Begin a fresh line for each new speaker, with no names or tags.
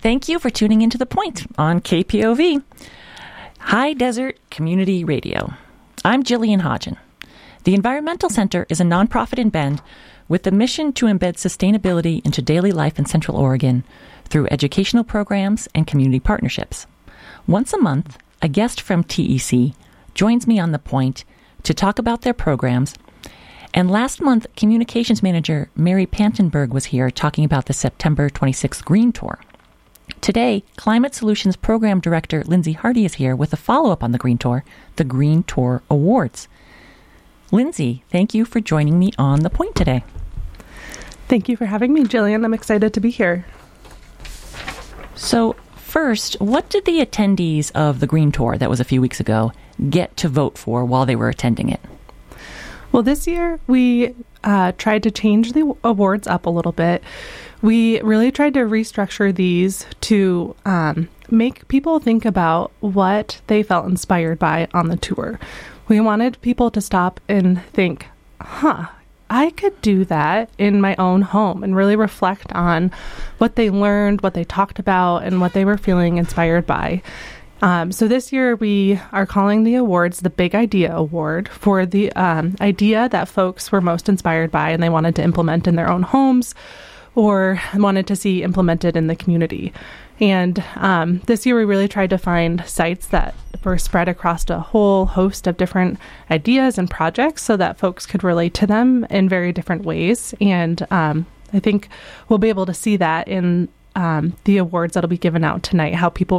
Thank you for tuning into The Point on KPOV, High Desert Community Radio. I'm Jillian Hodgen. The Environmental Center is a nonprofit in Bend with the mission to embed sustainability into daily life in Central Oregon through educational programs and community partnerships. Once a month, a guest from TEC joins me on The Point to talk about their programs. And last month, Communications Manager Mary Pantenberg was here talking about the September 26th Green Tour. Today, Climate Solutions Program Director Lindsay Hardy is here with a follow-up on the Green Tour, the Green Tour Awards. Lindsay, thank you for joining me on The Point today.
Thank you for having me, Jillian. I'm excited to be here.
So, first, what did the attendees of the Green Tour that was a few weeks ago get to vote for while they were attending it?
Well, this year we tried to change the awards up a little bit. We really tried to restructure these to make people think about what they felt inspired by on the tour. We wanted people to stop and think, I could do that in my own home, and really reflect on what they learned, what they talked about, and what they were feeling inspired by. So this year we are calling the awards the Big Idea Award for the idea that folks were most inspired by and they wanted to implement in their own homes or wanted to see implemented in the community. And this year we really tried to find sites that were spread across a whole host of different ideas and projects so that folks could relate to them in very different ways. And I think we'll be able to see that in the awards that'll be given out tonight, how people